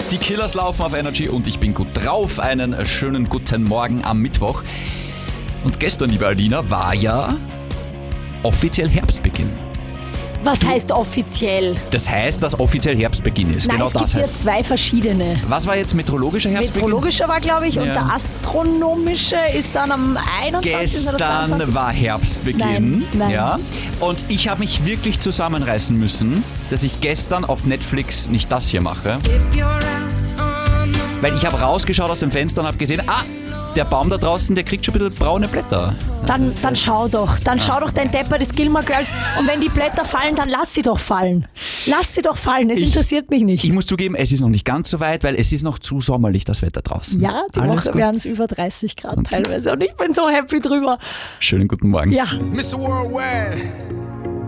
Die Killers laufen auf Energy und ich bin gut drauf. Einen schönen guten Morgen am Mittwoch. Und gestern, liebe Alina, war ja offiziell Herbstbeginn. Was heißt offiziell? Das heißt, dass offiziell Herbstbeginn ist. Nein, genau es das gibt ja heißt. zwei verschiedene. Was war jetzt meteorologischer Herbstbeginn? Meteorologischer war, glaube ich, und Ja. der astronomische ist dann am 21. oder 22. Gestern war Herbstbeginn. Nein. Ja. Und ich habe mich wirklich zusammenreißen müssen, dass ich gestern auf Netflix nicht das hier mache. Weil ich habe rausgeschaut aus dem Fenster und habe gesehen, der Baum da draußen, der kriegt schon ein bisschen braune Blätter. Dann schau doch. Dann schau doch dein Depper des Gilmore Girls. Und wenn die Blätter fallen, dann lass sie doch fallen. Lass sie doch fallen. Es interessiert mich nicht. Ich muss zugeben, es ist noch nicht ganz so weit, weil es ist noch zu sommerlich, das Wetter draußen. Ja, die Alles Woche gut. werden es über 30 Grad teilweise. Und ich bin so happy drüber. Schönen guten Morgen. Ja. Mr. Worldwide.